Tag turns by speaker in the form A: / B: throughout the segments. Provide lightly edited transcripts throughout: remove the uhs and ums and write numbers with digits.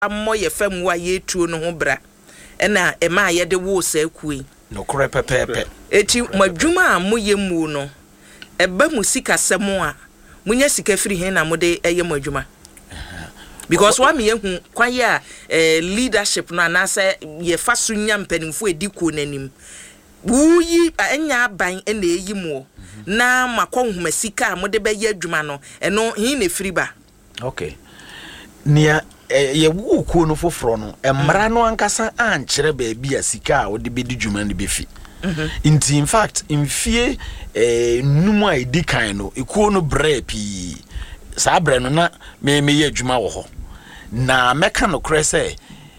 A: ammo ye fam wa ye tuo no ho bra ena e ma ye de wo sa akui
B: no kore pepepe
A: eti madwuma a moye mu no eba mu sika semo a munya sika firi hen na mode eye madwuma because wa me hu kwaya leadership no anase ye fa so nya mpanimfo ediko nanim wuyi anya ban ena eyi mu na makonhuma sika mode be ye adwuma no eno hin na firi ba
B: okay nia ye wu ku no foforo no emra no ankasa ankyere ba bia sika a wode be di dwuma no be fi in fact mfie numu a edi kan no ekuo no bra pi sa bra no na me ye adwuma wo ho na meka no kre se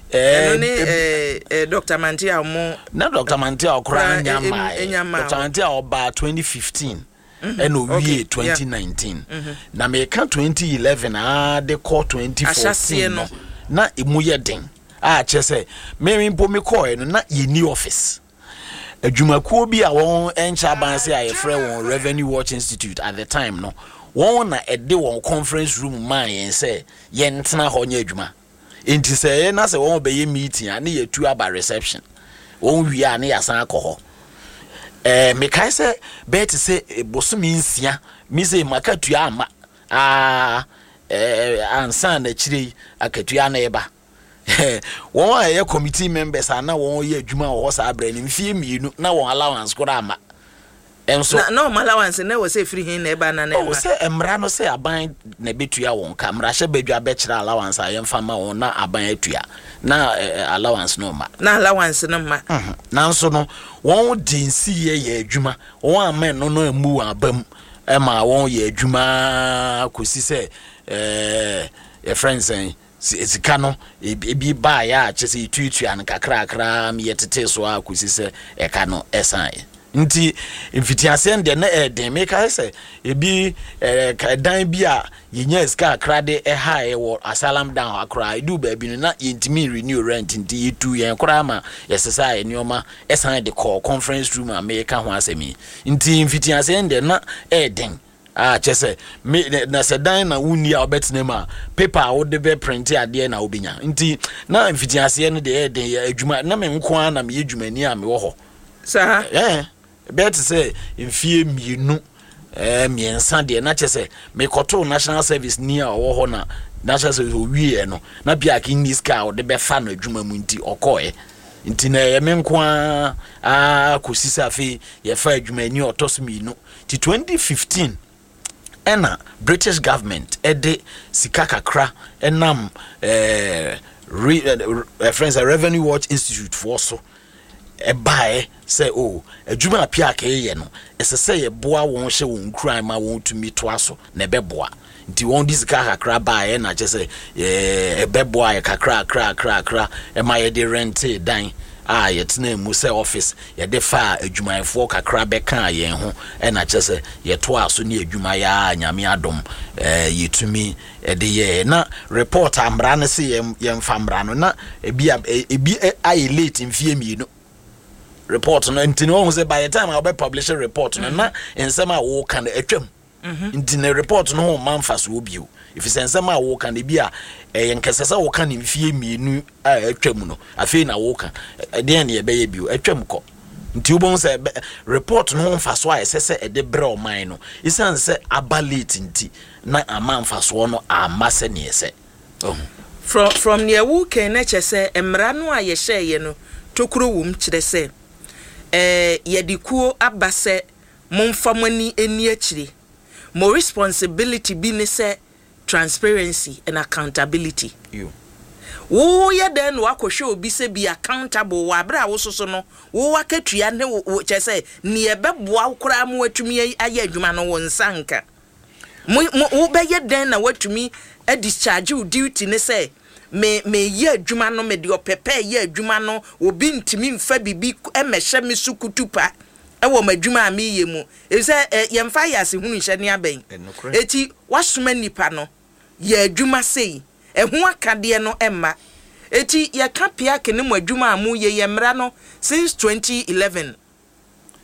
A: Dr. Mantia mo
B: na Dr. Mantia okra nyama Dr. Mantia oba 2015 and we 2019 na me ka 2011 de call 2014 no na emuye den chese me mpo me call no na ye new office adwumakuo bi a won encha ban se a yefre won Revenue Watch Institute at the time no won na ede won conference room man yen se ye ntena ho nya adwuma enti se na se won be ye meeting a na ye tu aba reception won wi a na ya san akọ me kai se bet se bosomi nsia mi se makatua ama ansa na chire akatua na eba won aye committee members ana won ye adwuma wo sa abra ni mfie mienu na won allowance ko ama enso
A: na allowance na wo se free hin na eba na
B: wo se emra no se aban na betua won ka mra hye badwa be kire allowance aye mfa ma won na aban atua na allowance no ma
A: na allowance no ma
B: nanso no won dinsi ye adwuma won amen no no emu abam ema won ye adwuma kosi se your friends say sika no ebi ba ya chese tutu an kakra me yetete so akosi se eka no esan nti mfitiase nde na eden me ka se ebi dan bi a yenya sika krade high wo asalam down akra idu ba bi no na yentimi renew rent nti yitu yen kra ma yesesa enioma esan de call conference room a me ka ho asemi nti mfitiase nde na eden chese me na sedan na wuni a obetene ma paper wo de be print ade na obinya nti na mfitiase no de eden adwuma na me nko na me adwumani a me wo ho
A: sa
B: bet say mfie mienu miensa de na chese me koto national service ni a wo ho na national service owie no na bia kini ska wo de be fa no adwuma mu nti okoe nti na ye me nko kosisa fe ye fa adwumani otoso mienu ti 2015 ena British government ede sika kakra enam friends a Revenue Watch Institute for so ebae say adwuma apia ka ye no esese ye boa won hye won crime ma won tumi to aso na beboa nti won di sika kakra bae na che say ebeboa ye kakra e ma ye de rent dan yetena mu say office ye de fa adwumayefo kakra beka ye ho e na che say ye to aso ne adwuma ya nyame adom yetumi e de ye na report amra ne se ye mfa mra no na ebi ayi late mfie mienu report no ntini won say by the time I will publish a report no na ensema wo kan atwam ntini report no ho manfa so obio if ensema wo kan e bia yenkesesa wo kan mfie mienu atwam no afei na wo kan de ne be ye bio atwam ko nti ubon say report no ho mfa so a esese e de bre o man no isan say abalate nti na amanfa so no amase ne ese
A: from near wo kan na chese emra no a ye hye no tokuro wum kire se yadikuo abase momfamani eni akire more responsibility bi ne se transparency and accountability wo ya den wa kohwe obi se bi accountable wa bra wo soso no wo wakatua ne wo chese ne ebeboa kura mu atumi aye adwuma no won sanka wo be ye den na watumi a discharge duty ne se me ye adwuma no me de opepe ye adwuma no obi ntimi mfa bibi emehye me sukutupa ewo madwuma me ye mu e se ye mfa ya se hunu hye ne aben eti wasoma nipa no ye adwuma sei ehu akade no emma eti ye kapia kene mu adwuma amu ye mra no since 2011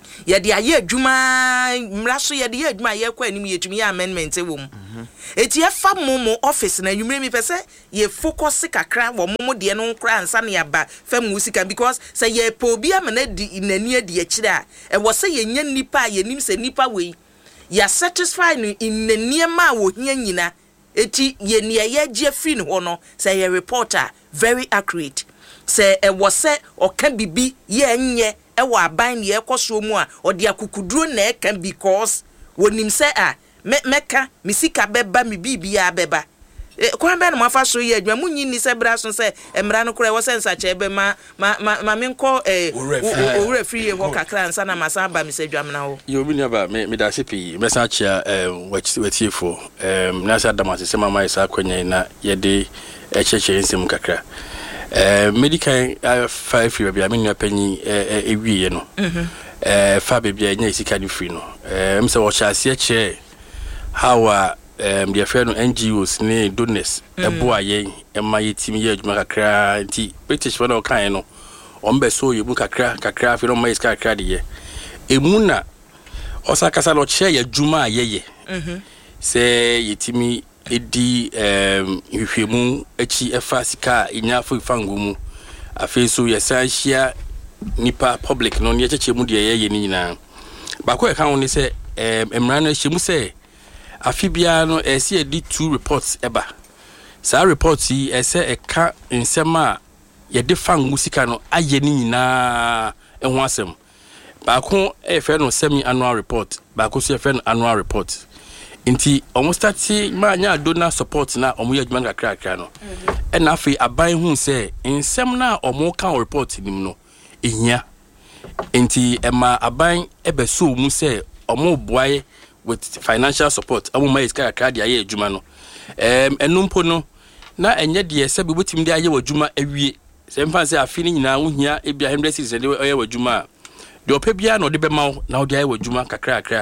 A: ye de aye adwuma mmra so ye de adwuma ye kwa anim yetumi amendment e wom eti e fa momo office na nwumre mi pese ye focus kakra wo momo de no nkra ansa na yaba fa musika because say ye po bi amana di nani adi akire a e wo say ye nya nipa ye nim se nipa we ya satisfy no in nani ma wo hia nyina eti ye ne ye gye free no no say ye reporter very accurate say e wo say o ka bibi ye nye e wo aban ye koso mu a o de akukuduro na e kan because wonim say a meka misika beba mi bibia beba kwa be na mafa so ye adwa munyi ni se bra so se emra no kura wo se nsa che be ma menko owura free ye ho kakra nsa na masa ba mi se dwam na ho
C: yo bi ne ba me da sepi mesa chia wetiefo na sa damase se mama isa kwanya na ye de cheche nsem kakra medical 5 year bia me nua panyi ewie no fa bebia nya isika ni free no mse wo cha se che how the friend NGOs ne donors ebo ayen ema yetimi ye adwuma kakra nti British one kan no ombe so yebu kakra fi no mai kakra de ye emuna osakasa lo che ye adwuma ayeye se yetimi edi hwehwemu achi efa sika inya fo fangumu afi so ye sanhia nipa public no ne cheche mu de ye ni nyina ba ko e kan woni se emra no hyemu se afibia no ese edi 2 reports eba sa reports yi ese eka nsema ye de fangu sika no aye ni nyina ehun asem ba ko efe no semi annual report ba ko so efe no annual report nti almost start ma nya donor support na omo ye adwuma kakra no e na afi aban hu se nsem na omo kan report nim no ehia nti ema aban ebeso mu se omo boaye with financial support amu mai iska kakra de aye adwuma no enumpo no na enye de se be botim de aye wadwuma awie se mfa se afi ni nyina wo hia e bia 100 cedis de aye wadwuma de opɛ bia no de be mawo na wo de aye wadwuma kakra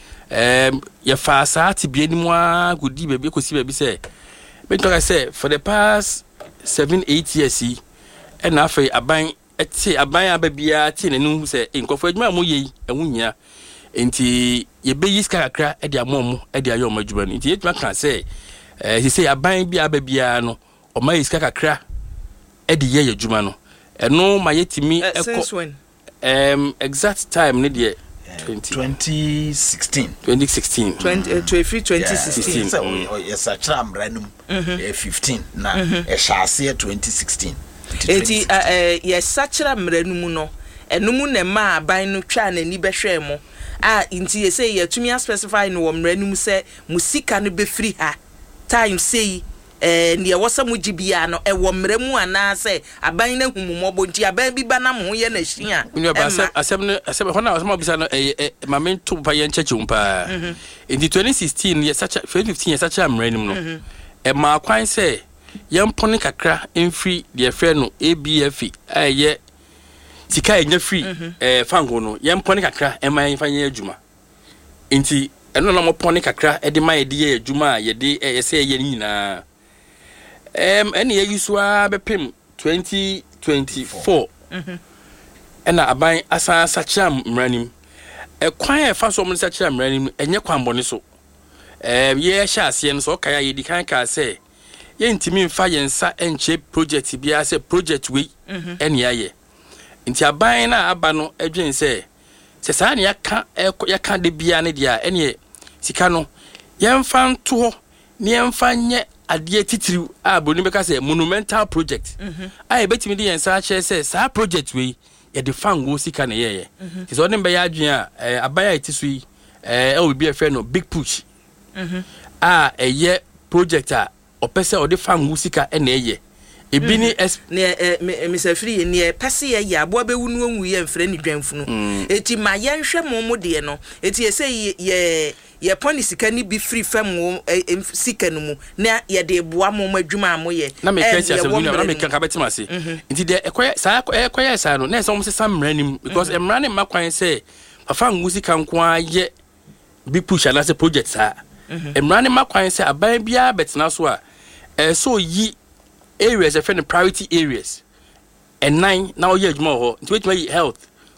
C: ye fa saati bia ni mo agudi be kosi be se me talk say for the past 7-8 years e na afi aban eti aban ababia ti nenu se nkofo adwuma mo ye ehun hia enti ye be yiska kakra e de amomo e de ayo madwuma enti yetuma kan se se aban bia ababia no o ma yiska kakra e de ye adwuma no eno ma yetimi eko exact time ne de
B: 2016
A: 2016
B: yes a tram ranum 15 na e shaase 2016
A: enti yes a tram ranum no enum na ma aban no twa na ni behwe mo inti ye say ye tumi specify no womranum se musika no be free ha time say ne ye wosa mugibia no e womramu ana se aban na humumobɔ nti aban bi ba na mo ye na hia
C: asem hona asem bisa no mame to pa ye ncheche umpa inti 2016 ye sacha 2015 ye sacha amranum no e ma kwan se ye mpone kakra emfri de frɛ no ABF ye sika enya free fango no ye mpone kakra ema ye fanye adwuma nti eno na mo pone kakra e de ma ye de ye adwuma ye de ye se ye nyina ene ye yusua bepem 2024 ena aban asa sacham mranim kwan e fa so mo sacham mranim enye kwan bone so ye hya ase no so kaya ye di kan ka se ye ntimi mfa ye nsa enche project bia se project we ene ye nti aban na aba no adwen se saa ne yaka de bia ne dia ene sika no yemfa nto ho ne yemfa nye ade titiri aboni beka se monumental project ai betimi de yensa che se saa project we ye de fango sika ne ye ti so ne be ya adwen a aban ya tisu yi e bi e no big push eye project a opese o de fango sika ene ye ebi ni
A: Mr. Free ne pese ye abo be wunu onwu ye mfre ni dwanfunu eti ma ye nhwe momo de no eti ye say ye poni sika ni bi free fam sika no mu na ye de boa momo adwuma amoye
C: na me kesi asem na me kan ka betima se nti de ekoye sa no na so mo se sam mranim because emra ne makwan se afa ngusi kan kwa ye bi push ala se project sa emra ne makwan se aban bia betina so a so yi areas friend priority areas and 9 now ye adwuma ho nti wetima health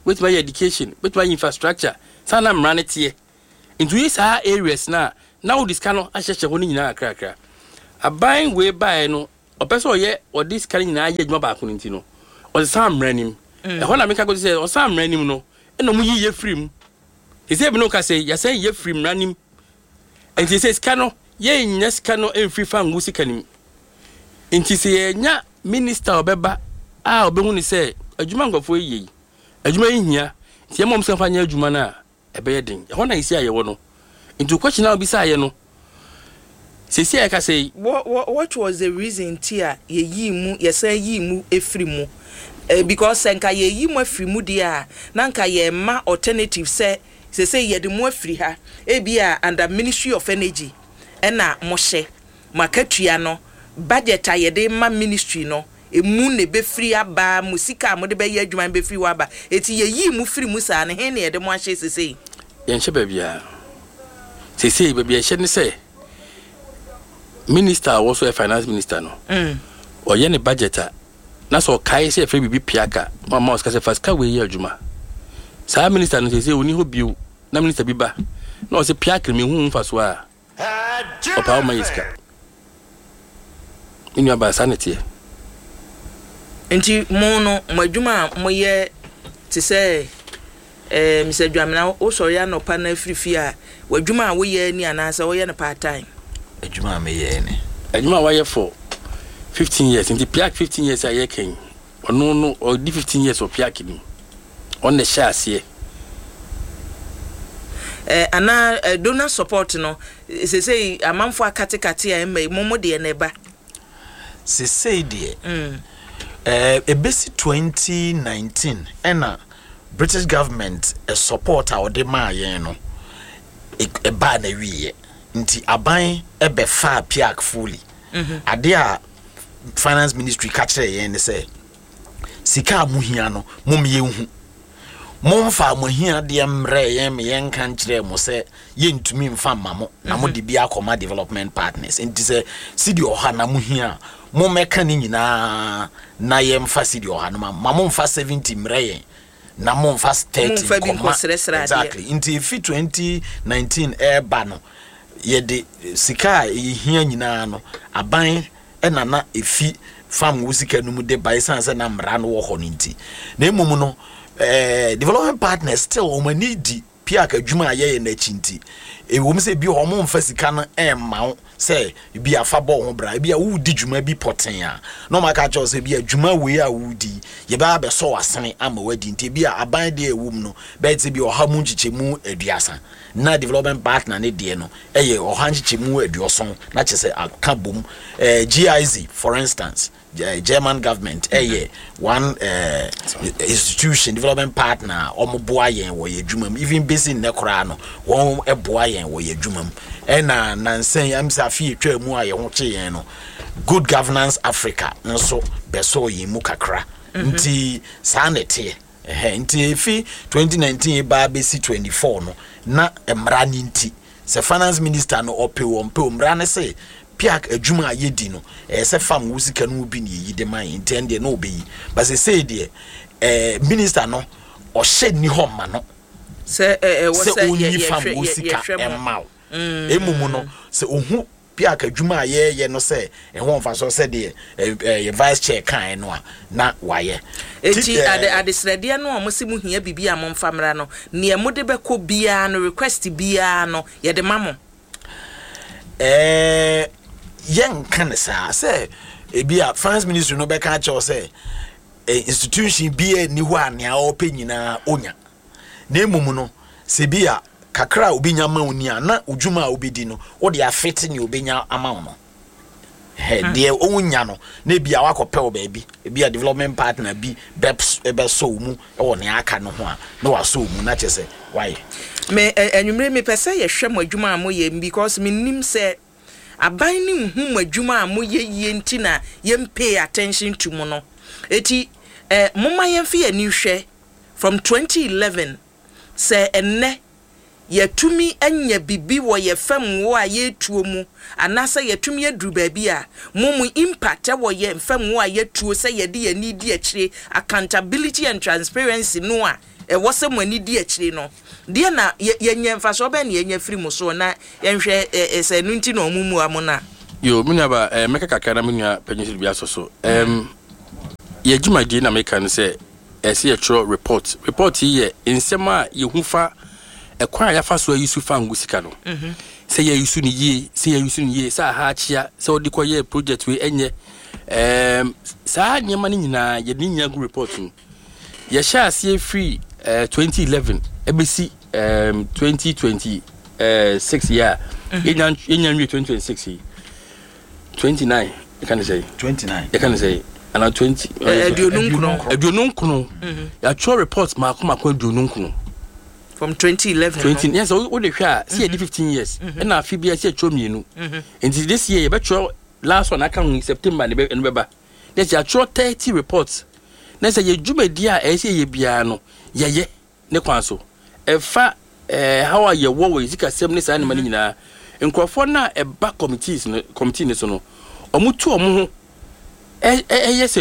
C: with my education, with my infrastructure. Sana mranity. Into these areas now this cano I shall only in a cracker. A buying way by no, or person yet, or this carrying an idea back on Intino, or some random. And when I make a good say, or some random no, and no ye free. He said, no, I say, you say ye free random. And he says, cano, ye, yes, cano, and free fan musicanim. And he say, nya, minister or beba, I'll be when he say, a Jumango for ye. A Juman here, see a mom's company, Jumana, a bedding. When I say, I want into question now beside you know. See, I can say,
A: what was the reason, Tia, ye mu, yes, ye mu, a free mu? Because Sanka ye mu free mu dia, Nanka ye ma alternative say ye the more free her, Abia under Ministry of Energy, Ena Moshe, Makatuano, budget aye de ma ministry no. E mu ne be free aba musika mo de be ye adwuma be free waba eti ye yi mu free musa ne he ne de mo ahye sesei
C: yen hye babia sesei babia hye ne say minister was a finance minister no o ye ne budgeter na so kai say free bibi piaka mama os ka say first ka we ye adwuma sa minister no sesei oni ho biu na minister bi ba na o say piaka me hu mfa so a o pa o mayiska inu aba sanity
A: Enti mono madwuma moye te se Mr. Dwamna o so ya no pa na frifi a wadwuma wo ye ni anasa wo ye no part time
B: adwuma me ye ni
C: adwuma wa ye for 15 years enti piak 15 years a ye ken ono no o di 15 years of piak ni on the share ase
A: ana donor support no se amanfo akatekate a momo de na ba
B: se de ebesi 2019 ena British government support our demand yen no e ba na wiye nti aban ebe fa piak fully ade a finance ministry ka kire yen ne say sika amuhia no mom ye hu momfa amuhia de mre yen kan kire mo say yentumi mfa mamo na mo de bia akoma development partners nti say sidi oha na muhia mo meka ni nyina na yem facility o hanuma mamon fa 70 mreye na mon fa 30 exactly into fi 2019 eba no ye de sika ehia nyina no aban na efi fam wusika no mu de bai sanse na mra no wo ho nti na emum no development partners still o mani di piak adwuma ye na chinti e wo mse bi ho mo mfa sika no ma say bi afa bo ho bra bi a wo di dwuma bi poten a no maka cho say bi adwuma we a wo di ye ba be so wasene ama wadi nti bi a aban de ewum no be ti bi oha mu nchichemu aduasa na development partner ne de no eye oha nchichemu aduoson na chese aka bom GIZ for instance German government one institution development partner omoboa yen wo ye dwumam even based in nekora no won eboa yen wo ye dwumam ena nansen amsa fi twa mu aye ho che yen no Good Governance Africa nso beso yi mu kakra nti sanete nti fi 2019 ba besi 24 no na emra ni nti se finance minister no opewo mra ne se piak adwuma yedi no se fam wusika no bi ne yi de man intend no obeyi but say de minister no o shed ni ho ma no se onyi fam wusika emma emumu no se ohu piak adwuma ye no se ho mfa so se de vice chair kan no na waye
A: eti adesrede no omosi hia bibia mo mfamra no ne emode beko bia no request bia no ye de mamo
B: yen kan say ebia finance ministry no be ka cho say institution bia ni ho ania opanyina onya na emumu no se bia kakra obinya ma oni ana odwuma obedi no wo de afete ni obinya ama no de onya no na bia wakope wo ba bi bia development partner bi beps ebe so mu e wo ne aka no ho a na waso mu na che say why
A: me enwumre me pese ye hwem adwuma amoye because me nim say aban ni hu adwuma amoye yie nti na ye pay attention to mo no eti moma ye mfe ani hwe from 2011 say enne yatumi anya bibi wo ye fam wo a yetuo mu anasa yatumi aduru ba bi a mumu impact wo ye fam wo a yetuo say ye de ani di akire accountability and transparency no a was some when you dear chino. Dear na yen fa so ben yen free mo so na yen hwe se nunti no mumu amona.
C: Yo minaba meka kakana minya penyi bia so. Ye juma di na meka no say ese ye tro report ye insema ye hufa ekwa ya fa so yusu fa ngusika no. Say ye yusu ni ye say ha chia say odiko ye project we enye sa nyema ni nyina ye ni nya report no. Ye sha ase free 2011 ebesi 2026 year enya 2026 29 you can say
B: 29
C: you can say and 20 edununkuno ya cho report ma akoma edununkuno
A: from 2011
C: 20 yes o de hwa see 15 years and na afi bia see cho mienu and this year you bet last one account September ne beba there's ya cho 30 reports na say ye dwumadi a e say ye bia no ye ne kwanso e fa how are you wo we zika sem ne sa ne mani nyina nkrofo na e ba committee ne so no omutu omo yes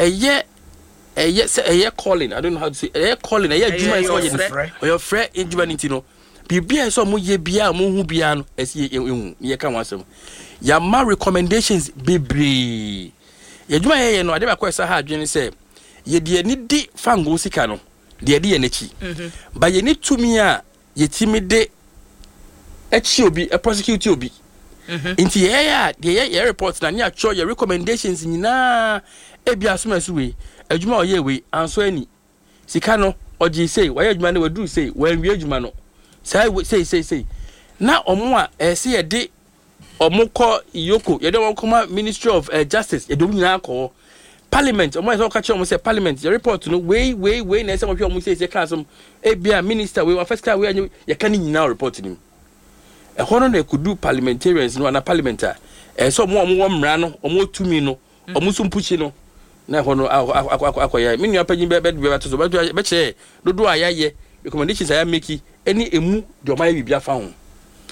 C: calling I don't know how to say calling juma so ye your friend in juma nti bibia so mo ye bia mo hu bia no esi ye ka wansem ya ma recommendations bebre ye juma ye no ade ba kwesa ha adwene say ye de ni di fango sika no de ye nechi ba ye ni tumi a ye timi de echi obi prosecute obi inti ye reports na nya cho ye recommendations nyina ebia somasu we adwuma oye we anso ani sika no oji say why adwuma na wadu say wan wi adwuma no say na omo a ese ye de omo ko yoko ye de won koma Ministry of Justice ye do nyina ko Parliament omo so ka che omo say Parliament your report no we na say omo say classum ebia minister we first car we ye kan nyina report ni e hono na kudu parliamentarians no na parliamentar so omo mra no omo tumi no omo sumpuchi no na hono akoya me nua panyin be to so be che dodo ayaye recommendations aya make any emu de omo bibia fa ho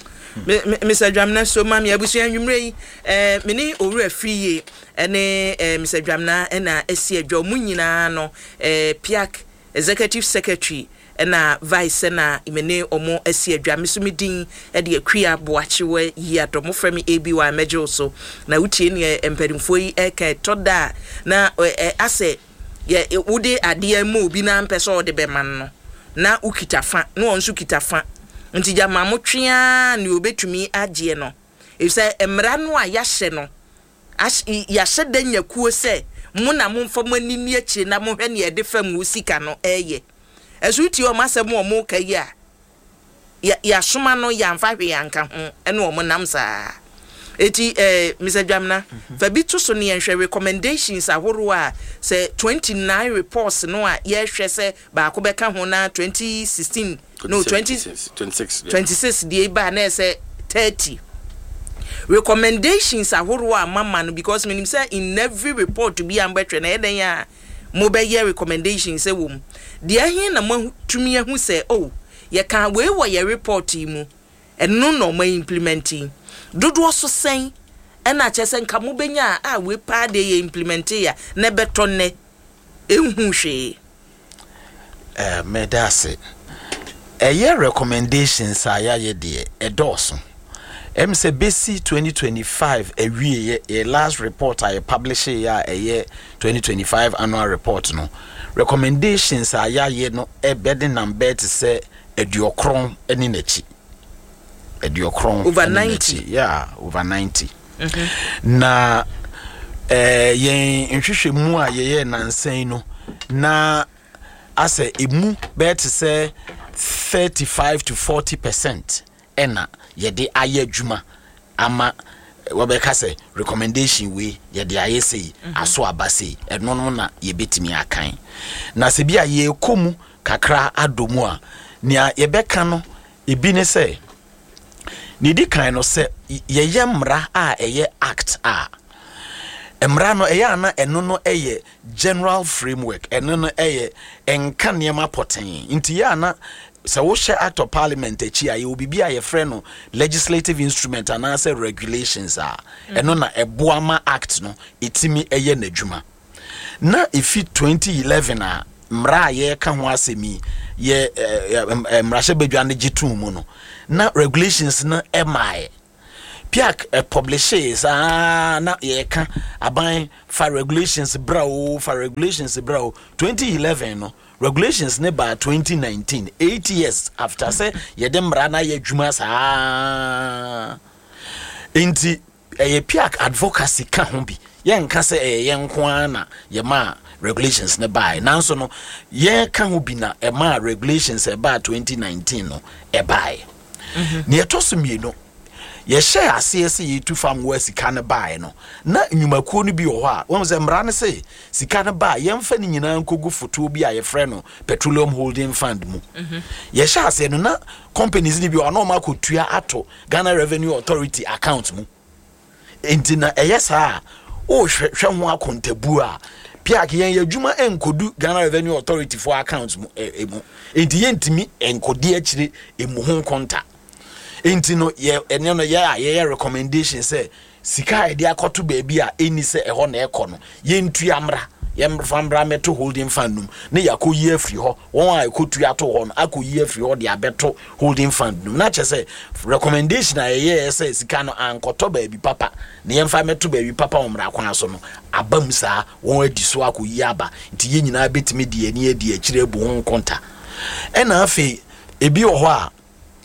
A: Mr. Dwamna so mami abusu anwumre yi me ni oru afiye ene Mr. Dwamna na esi adwo mu nyina no PIAC executive secretary na vice na imene omo esi adwa mesumidin de akua boachewe yi adomo frame ABY mejo so na utie ne empadimfo yi eka toda na ase ye ude ade mu obi na mpeso de be man no na ukitafa no onsu kitafa nti jama motwea ne obetumi agye no efse emra no a yahye no yahye danya kuo se mu na momfa manini achi na mohwe ne yede fam usika no eye esuti o masem o mo kai a ya soma no ya mfa hwe yanka ho ene o mo nam saa eti Mr. Dwamna fa bi to so ne yenhwe recommendations ahoro a say 29 reports no a ye hwe se ba ko beka ho na 2016 no 26 die ba na say 30 recommendations ahoro a mama no because menim say in every report to be ambetwe na eden ya mo be ye recommendations say wom de ahin na matumi ahu say oh ye kan we wo ye report mu eno no ma implementing dodo so sen ena chese nka mo benya a we pa de ye implement ya na beto ne ehu hwe
B: medase ye recommendations aya ye de edoso say basi 2025 awie ye last report I publish ya 2025 annual report no recommendations aya ye no bed number to say eduokron eni nachi eduokron
A: over 90
B: yeah over 90 na yen nhwehwe mu a ye nansan no na ase emu bet say 35 to 40% ena yede aye adwuma ama wabeka say recommendation we yede aye sei aso abase eno no na ye betimi akan na se bia ye komu kakra adomu a nia ye beka no ebi ne say ni di kan no say ye yemra a eye act a emra no eye ana eno no eye general framework eno no eye enka niema poten nti ya na so wo share act of parliament echi aye obibi aye friend no legislative instrument and answer regulations a eno na eboama act no etimi eye n'adwuma na ifi 2011 a mra ye ka ho asemi ye mrahye badwa ne gitu mu no na regulations na emae piak publishes na ye ka aban for regulations bro 2011 no regulations ne by 2019 8 years after say ye dem rana ye dwuma sa enti ye piak advocacy ka ho bi ye nka say ye nko ana ye ma regulations ne by nanso no ye ka ho bi na e ma regulations e by 2019 no e by ne etoso mienu ye share asese ye tu fam wa sika ne bae no na nyumakuo no bi wo ho a won se mra ne se sika ne bae ye mfa ni nyina nkogu foto bi a ye frɛ no Petroleum Holding Fund mu ye share ase no na companies ni bi wa no ma kotua ato Ghana Revenue Authority account mu enti na eyesa o hwehwe ho akontabu a piak yen yadwuma enkodu Ghana Revenue Authority for account mu emu enti yentimi enkodi akire emu ho konta enti no ye ene no ye recommendation say sika e dia akoto ba bia eni se eho na ekọ no ye ntu amra ye mfambra meto holding fund num ne yakoyi afri ho won a ekotu ato ho no akoyi afri ho de abeto holding fund num na che say recommendation a ye say sika no ankoto ba bi papa ne ye mfa meto ba bi papa omra kwan so no abam saa won adi so akoyi aba nti ye nyina betimi de ani adi akire bu hon konta ena afi ebi wo ho a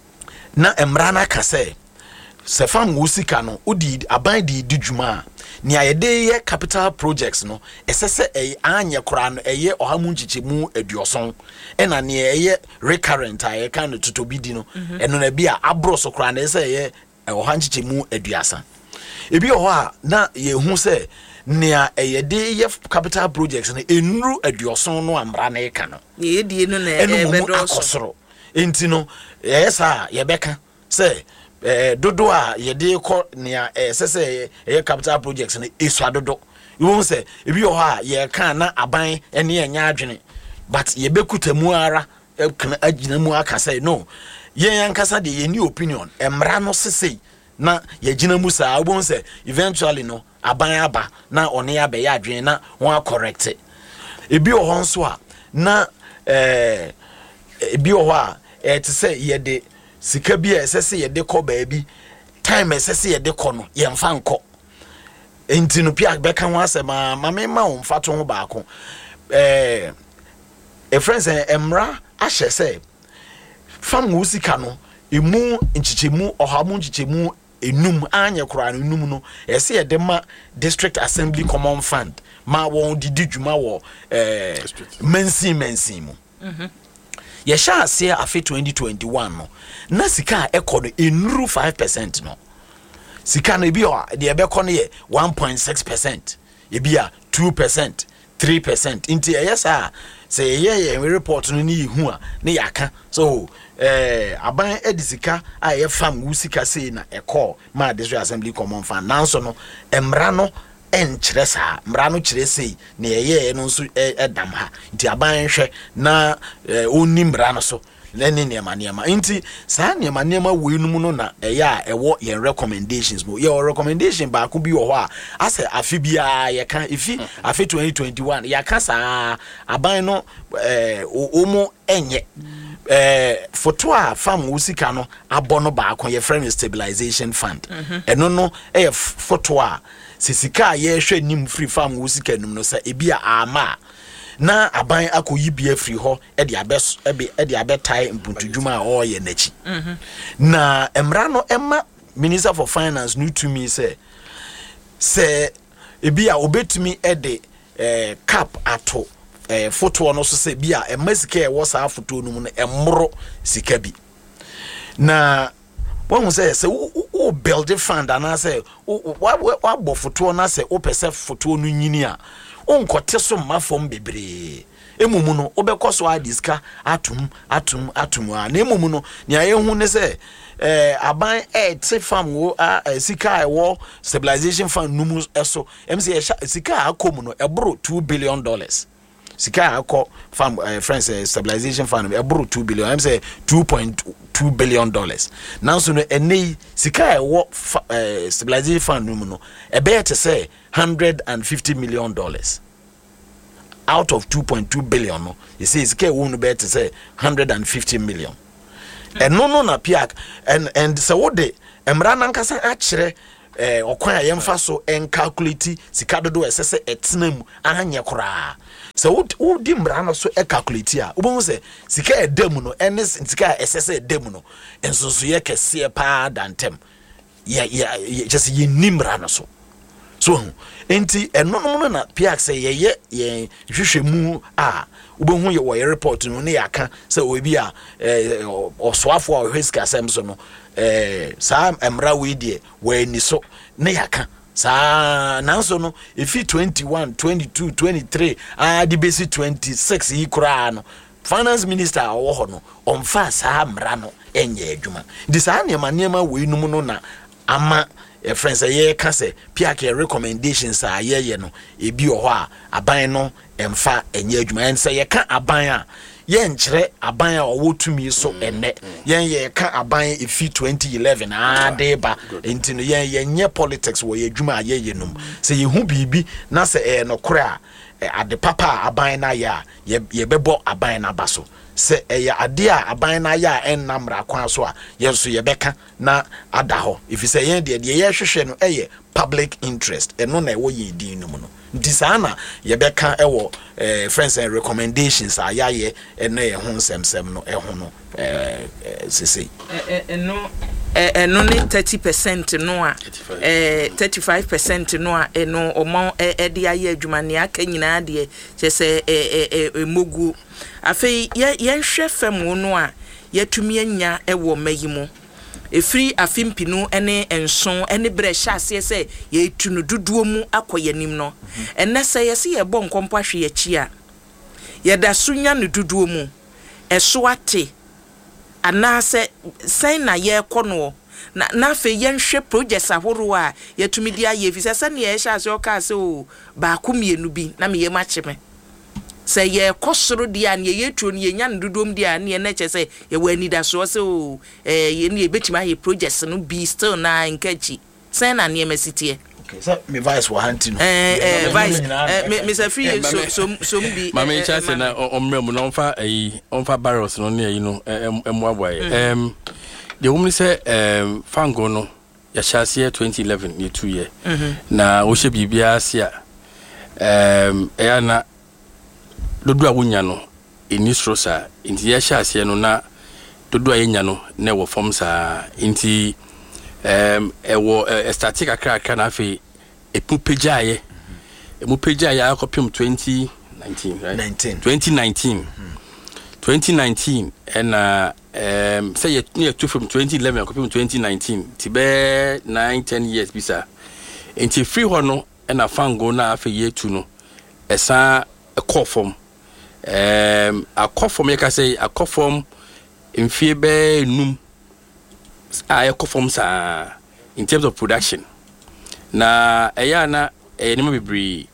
B: na emrana kase se fam wusika no udi aban di djuma ni ayede ye capital projects no esese anye kora no eye ohamu nchichemu aduoson ena ni eye recurrent aye kan no tutobidi no eno na bia abroso kora na ese eye oha nchichemu aduasa ebi oho a na ye hu se ni ayede ye capital projects no enuru aduoson no amra na eka no
A: ye die no na
B: ebedosoro enti no yesa yebeka say dodo a yede ko nia sese capital projects na esu adodo you won say ebi o ha ye kan na aban ene enya adwene but yebekutamu ara kan agina mu aka say no ye yankasa de ye ni opinion emra no sese na ye gina mu sa won say eventually no aban aba na one ya be ya adwene na won correct ebi o ho nso a na ebi o ho a to say ye de sika bi esese ye de ko baabi time esese ye de ko no ye mfa nko enti no pia beka ho asema mame ma wo mfa to ho baako friends emra ahye say fam wo sika no emu nchichemu ohamu nchichemu enum anye kora no enum no ese ye de ma district assembly common fund ma won didi dwuma wo mensi mu ye sha ase afi 2021 no na sika ekono enuru 5% no sika no bi o de ebe kono ye 1.6% ye bia 2% 3% inti yesa say ye report no ni hu a ne yaka so aban edisika a ye fam wusika sei na ekọ ma district assembly common fund nanso no emra no enkyere saa mra no kyere sei na ye no nso edam ha nti aban hwe na onni mra no so leni niema nti saa niema weenum no na ya ewo ye recommendations mo ye recommendation ba ko bi wo ho a ase afi bia ye kan ifi afi 2021 ya ka saa aban no omo enye foto a fam wusika no abono ba ko ye friend stabilization fund eno no foto a sisika ye hwe nim free fam wusika num no sa ebia ama na aban akoyi bia free ho e de abetai mpuntudwuma o ye nachi na emra no emma minister for finance new to me say ebia obetumi e de cap ato photo no so say bia emasika e wo sa photo num no emro sika bi na when we say o build a fund and I say what bo photo na say o pese photo no nyini a onkote so mafom bebre emumu no obekoso adiska atum a na emumu no nya yehu ne say aban te fam wo sika wo stabilization fund numu eso mc sika akomu no ebro $2 billion sika akọ fam friends stabilization fund ebro $2 billion I'm say $2.2 billion now so no ene sika wo stabilization fund no ebe te say $150 million out of 2.2 billion no you say it's won bet to say 150 million and no na piak and so what de emra nankasa akire okwan ayemfa so en calculate sika dodo esese etenam ahanye kora so what di mra no so e calculate a wo say sika edam no en sika esese edam no enso so ye kese pa dantem just ye nimra no so enti eno na piak say ye hwehwemu a ubehu ye wo report no ne yaka say obi a osoafo a hweska asem so no sa emra we die we ni so ne yaka sa nanso no if 21 22 23 the basic 26 yi kura no finance minister wo ho no omfa sa mra no enye adwuma di sa niema we num no na ama friends ye ka say piak recommendations a ye no ebi o ho a aban no emfa enye adwuma en say ye ka aban a ye nkyere aban a owotumi so enne ye ka aban efi 2011 deba enti no ye nye politics wo ye adwuma a ye num say ye hu bibi na say no kora ade papa aban na ya ye bebo aban na baso se eya ade a aban na ya enamra kwan so a yenso ye beka na adaho if you say yen de ye hwehwe no eye public interest eno na ewo ye din no no disana ye beka ewo friends and recommendations ayaye eno ye ho nsem no eho no sese
A: eno ne 30% no a 35% no a eno omo de aye adwuma ne aka nyina de chese mogu afei ye nhwe fam no a yatumi anya ewo mayimu efiri afimpinu ene enson ene bresha ase se ye tunu duduo mu akoyanim no enne se ye se ye bo nkompo ahwe ye chi a ye da sunya ne duduo mu eso ate anase sen na ye kono na fe ye nhwe projects ahoro a yatumi dia ye fi se ne ye sha ase o ka se o ba akumienu bi na me ye macheme say ye kosoro dia ne ye tuo ne ye nya ndodom dia ne ye na che say ye wani da so so ye ne betima ye projects no be still na nkachi say na ne emesitie
B: okay so me vice wa hunting
A: vice me say free so be
C: mama chance na omrem no onfa barrels no ne yi no emwaboy the woman say fango no ya chase 2011 ye 2 year na wo she bibia ase a na dodo a wonya no enistro sa inti ya hyase no na dodo a yenya no na wo form sa inti ewo static akra na afi epupejaye emupejaye akopim 2019 right 2019 and say you two from 2011 akopim 2019 tibe 9-10 years bisa inti free hono na fango na afi yetu no esa a call form a call form you can say a call form in fiebe num a call form sa in terms of production na eya na enema bebre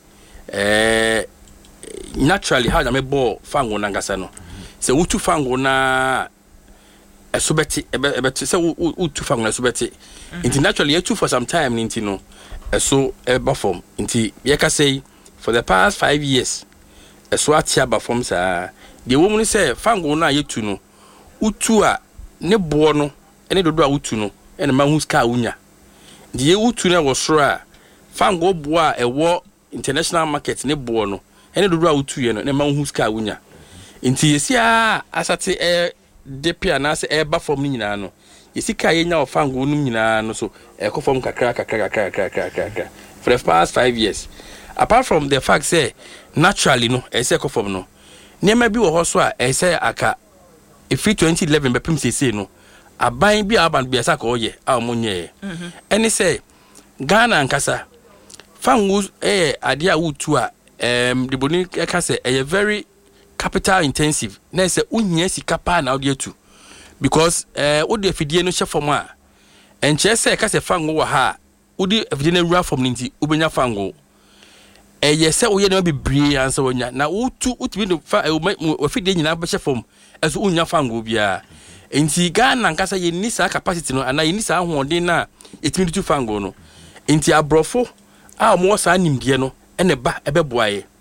C: naturally how na bo fango na ngasa no se utu fango na esobeti ebeti se utu fango na esobeti inti naturally you for some time inti no so eba form inti you can say for the past 5 years eso atia ba form sa the woman say fango na yetu no utu a ne bo no ene dodo a utu no ene ma hu ska unya the utu na wo soro a fango bo a ewo international market ne bo no ene dodo a utu ye no ene ma hu ska unya nti yesia asate depia na se ba form ni nyina no yesika ye nya o fango no nyina no so ko form kakra for the past 5 years. Apart from the fact say naturally no say ko form no nema bi wo ho so a say aka if 2011 be pim say no aban bi aban bi asa ko ye a mo nye any say Ghana ankasa fangu ade a wutu a the boni ka say very capital intensive na say unya sika pa na ode atu because ode afidie no hye form a enche say ka say fangu wo ha ode afidie na rua form nti ubenya fangu yes we no be bri answer wonya na utu bi no fa afidie nyina ba hye form eso unya fangu bia enti Ghana nkasa ye ni sa capacity no ana ye ni sa hoɔden na etimi tu fango no enti abrofo a mo sa nimdie no ene ba ebeboaye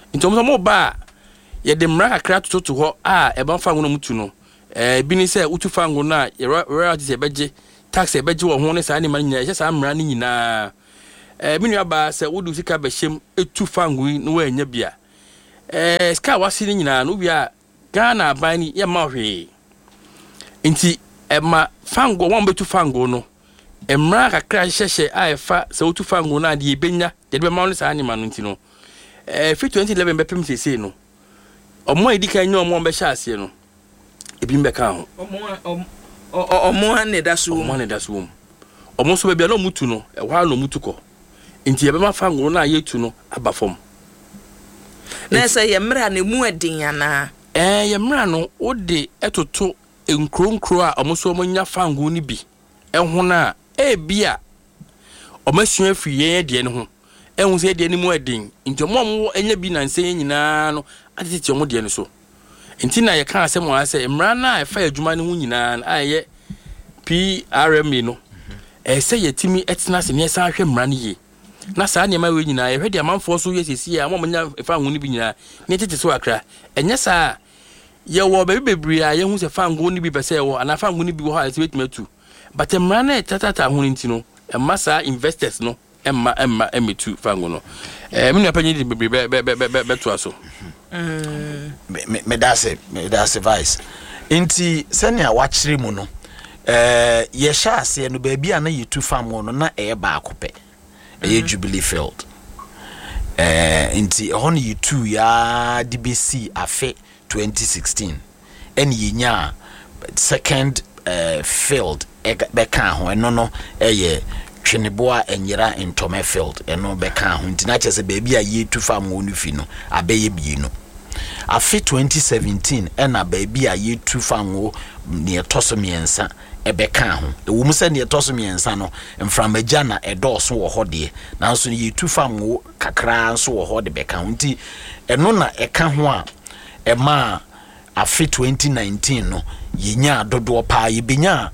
C: ntom mo ba ye de mra kakra toto ho a e ban fango no mutu no bi ni se utu fango na ye royalty se beje tax e beje wo ho ne saa ne man nyina ye saa mra ne nyina mi nua ba se wudu sika be hyem etu fango no wa nya bia ska wasi ne nyina no bia Ghana bani ye ma hwe nti ma fango won betu fango no emra kakra hyehye a efa se utu fango na de benya de be ma no saa ne man nti no fi 2011 be pem sese no omo edika nya omo be hya ase no ebi mbeka ho
A: omo ne da so
C: omo so be bia no mutu no wa no mutu ko nti ye be ma fango na yetu no aba fom
A: na se ye mra ne mu adin ana
C: ye mra no ode etoto enkronkro a omo so nya fango ni bi ehwo na bia omasua afi ye de ne ho ehun se de ne mu adin nti omo enya bi na nse nyina no atete omo de ne so nti na ye kan asem wa se mra na efa adwuma ne ho nyina aye PRM no se yetimi etena se ne san hwe mra ne ye na saa ne ma we nyina ye hwe de amanfo so ye sesi a omo nya efa ho ne bi nyina ne tete so akra enya saa ye wo bebrebri a ye hu se fango ne bi pese wo ana fango ne bi wo ha se betime atu but mra na tatata ho nti no massa investors no emitu fango no me nua panyi be to aso
B: me da se vice nti senia wa kire mu no ye sha ase no ba bia na yitu fango no na ba akopɛ Jubilee Field nti ho no yitu ya DBC afe 2016 en yinya second field beka ho eno no Twineboa enyira Ntome Field eno beka ho nti na kyese baabi a yetu fam wonu fi no abeye bi no afi 2017 ena baabi a yetu fam wo ne toso miensa ebeka ho ewum se ne toso miensa no mframagia na edoso wo hode nanso yetu fam wo kakra nso wo hode beka ho nti eno na eka ho a ema afi 2019 no yinya dodo pa yibenya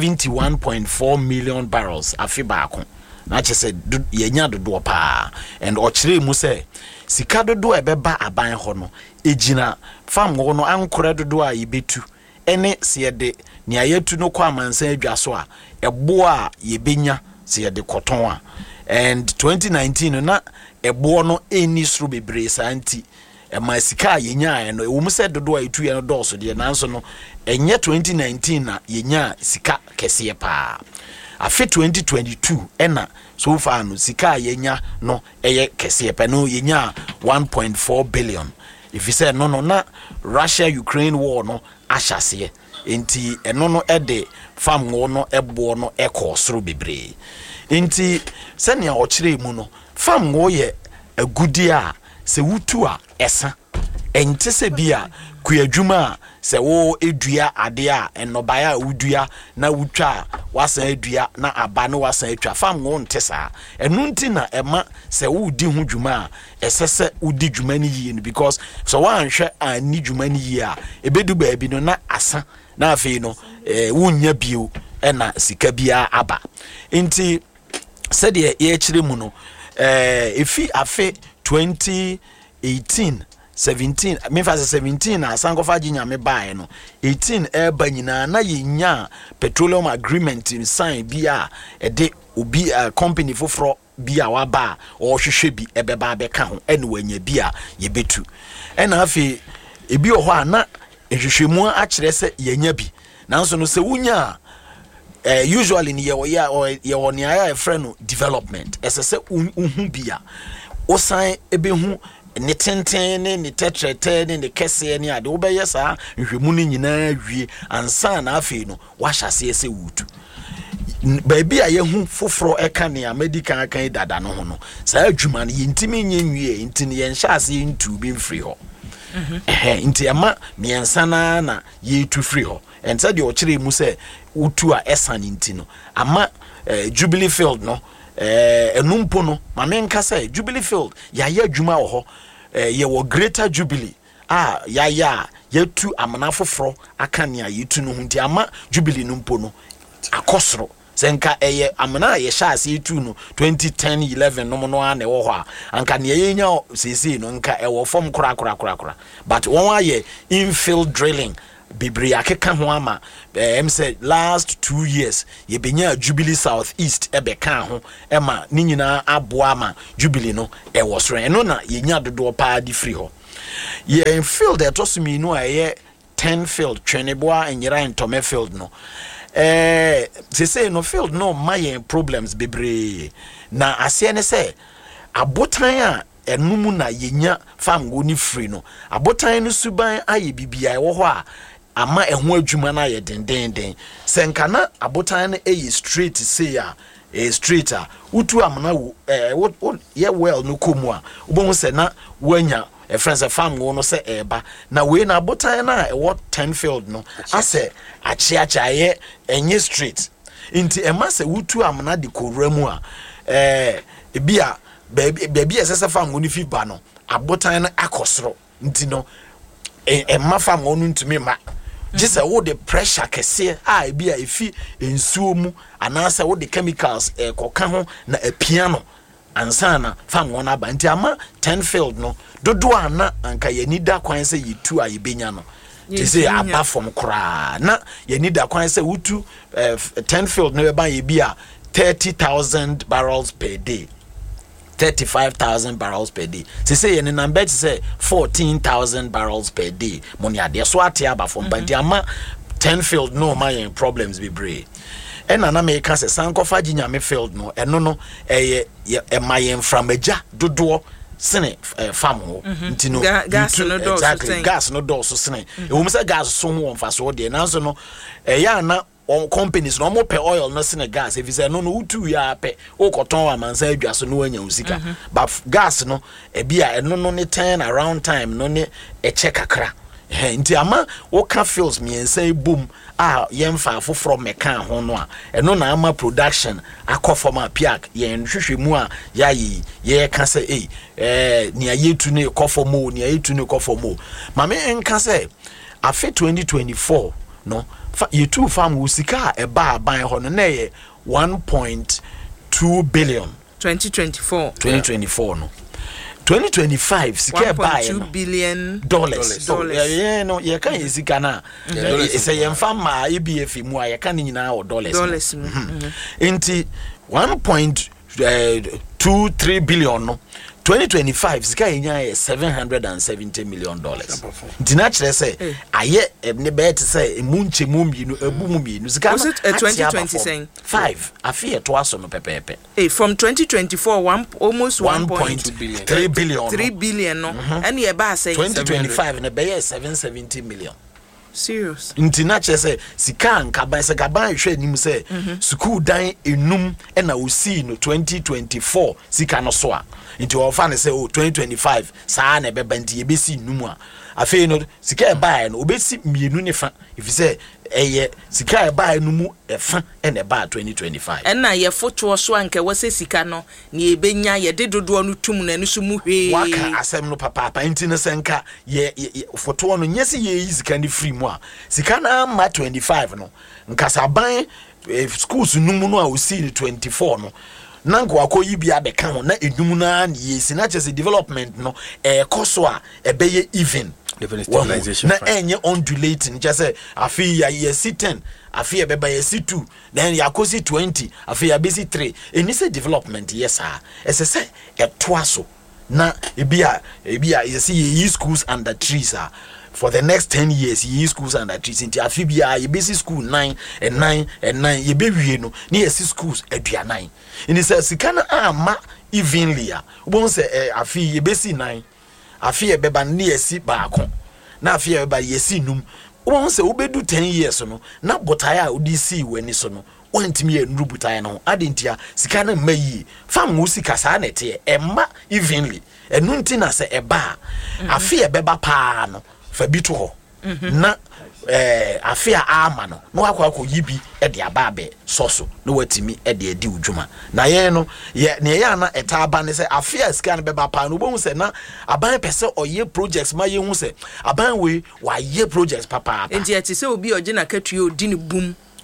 B: 71.4 million barrels afi baako na kyese yinya dodo pa and ochire mu se sika dodo ebeba aban ho no ejina fam wo no ankora dodo a yibetu ene se yede ne ayetu no kwa amansan adwa so a ebo a yebenya se yede koton a and 2019 na ebo no eni sro bebre santi ema sika yenya no ewum se dodo a etu ye no doso de nanso no enye 2019 na yenya sika kese pa afi 2022 ena so far no sika yenya no eye kese pa no yenya 1.4 billion if you say no na Russia Ukraine war no ahyase enti eno no ede fam wo no ebo no ekosoro bebre enti sene a okire mu no fam wo ye agudi a se wutu a esa ente se bia kuadwuma se wo edua ade a enobaya a wudua na wutwa wasan edua na aba no wasan atwa fam wo ntesa enu nti na ema se wudi hu dwuma a esese wudi dwuma ni yi because so wan hwe ani dwuma ni yi a ebedu baabi no na asa na afi no wunya bio ena sika bia aba nti se de ye kire mu no efi afe 2018 17 me fa 17 na sankofa ginya me bae no 18 eba nyina na yenya petroleum agreement sign bia ede obi company foforo bia wa ba o hwehwe bi ebeba beka ho ene wanya bia yebetu ena afi ebi ho ana ehwehwemu a kire se yenya bi nanso no se wunya usually ni ye woni aya friend development esese unhu bia osan ebehu ne tenten ne tetrete ne kese ne ade wo beye saa nhwemu ne nyina wie ansa na afi no wahase ese wutu baabi a yehu foforo eka ne medical kan dada no ho no saa adwuma ne yintimi nyenwie ntini ye nhase ntu bi mfiri ho nti ama miensa na yetu free ho ensa de okire mu se utu a esane nti no ama Jubilee Field no enumpo no mamenka say Jubilee Field ya adwuma wo ho ye wo Greater Jubilee ya yetu amana foforo aka ne yetu no nti ama Jubilee numpo no akosoro senka eye amana ye sha ase tu no 2010 11 no mo no ana wo ho a anka ne ye nya sisi no nka e wo form kura but won aye infill drilling bibri akeka ho ama em say last 2 years ye benya Jubilee Southeast ebeka ho ema ni nyina aboa ma Jubilee no e wo so eno na ye nya dodo pa di free ho ye infill de to so mi no aye 10 field Tweneboa enyira Ntome field no they say no field no my problems bebre na ase ne say abotan a enum na yenya fam go ni free no abotan no suban aye bibia wo ho a ama eho adwuma na ye dendenden senka na abotan no e straight say a straight a utu amna ye well no komu a ubon se na wanya a friends a farm no say eba na we na botan na what 10 field no ase achiacha ye enye street inti ema se wutu amna de korramu a ebia baby esese farm no fi ba no abotan na akosoro nti no ema farm no ntumi ma just all the pressure kese a ebia efi ensuo mu anasa all the chemicals koka ho na piano ansana fam won aba nti ama 10 field no dodo ana anka yanida kwan se yitu a yebenya no ti say aba from kra na yanida kwan se wutu 10 field no be ye bia 30,000 barrels per day 35,000 barrels per day. They say in number to say 14,000 barrels per day. Money ade so ate aba from but ama 10 field no my problems be brave. And an American says Sanko Fajinya me field no and no my from eja dodo sene farm ho ntino gas no do exactly gas no do so sene e wo say gas so mo on fa so de na so no ya na on companies no mo pe oil no sene gas if say no utu ya pe o koton amansa adwa so no anya usika but gas no e bia no ne turn around time no ne e check akra nti ama wo ka feels me say boom yemfa from meka ho no a eno na ama production akofom apiak ye nhwehwe mu a yayi ye ka say nia yetu ne kofomo nia yetu ne kofomo mame enka say afi 2024 no yetu farm usika e ba ban ho no na ye 1.2 billion
A: 2024
B: no 2025 sika buy
A: $1.2 billion
B: yeah no ye kan sika na say ye mfa ma EBF mu a ye kan nyina o dollars enti 1.23 billion no 2025 sika enya 770 million dollars ntina kire say aye ne bet say emunche mumbienu ebu mumbienu sika na
A: 2020
B: 5 afie to aso no pepepe
A: from 2024 almost
B: 1.3 billion
A: 3 billion no and ye ba say
B: 2025 ne be 770 million
A: serious
B: ntina kire say sika nkaban se gaban hwe nim say school dan enum na osi no 2024 sika no so a into our fan say 2025 saa na beba nti ebesi numu a afei no sika e buy no obesi mienu ne fa if say eye sika e buy no mu e fa na ba 2025
A: na ye foto so anke wose sika no na ebenya ye de dodo no tum na no so mu hwe
B: waka asem no papa nti ne senka ye foto no nyese ye sika ni free mu a sika na ma 25 no nkasa ban schools numu no a osi 24 no nanko akoyi bia be kan ho na enum na yes na chese development no koso a ebeye even
C: stabilization
B: na enye undulating chese afi ya yesi 10 afi ebeba yesi 2 then yakosi 20 afi ya besi 3 enise development yes a esese etoaso na ebia yesi ye schools under trees for the next 10 years ye schools under trees inti afi bia ye basic school 9 ye be wie no ni ye schools aduanan ini say sikana ama evenly a ubon say afi ye basic 9 afi ye beba ni ye si baako na afi ye beba ye si num ubon say ubedu 10 years no na botaya odi si wani so no wantimi ye nru botaya no adentia sikana mayi fam wo sika sa na te emma evenly enunti na say eba afi ye beba pa no fabitu ho na afia ama no no akwa yibi e de ababe soso no watimi e de adi udwuma na ye no ye ne ye na etaba ne se afia sika ne beba pa no bo se na aban pese oye projects ma ye hu se aban we wa ye projects papa
A: enti ati se obi oje na katue odi ne bum